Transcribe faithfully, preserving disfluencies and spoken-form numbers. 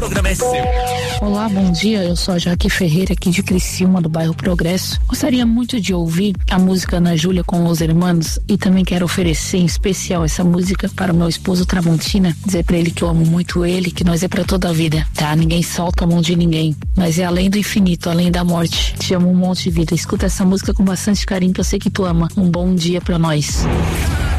programa é seu. Olá, bom dia, eu sou a Jaque Ferreira aqui de Criciúma, do bairro Progresso. Gostaria muito de ouvir a música Ana Júlia com Los Hermanos e também quero oferecer em especial essa música para o meu esposo Tramontina, dizer pra ele que eu amo muito ele, que nós é pra toda a vida, tá? Ninguém solta a mão de ninguém, nós é além do infinito, além da morte. Te amo um monte de vida, escuta essa música com bastante carinho que eu sei que tu ama. Um bom dia pra nós.